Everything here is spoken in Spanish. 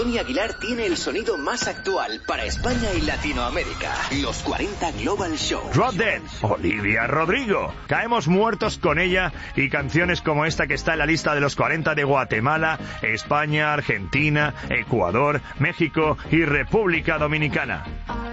Tony Aguilar tiene el sonido más actual para España y Latinoamérica. Los 40 Global Show. Drop Dead, Olivia Rodrigo. Caemos muertos con ella y canciones como esta que está en la lista de los 40 de Guatemala, España, Argentina, Ecuador, México y República Dominicana.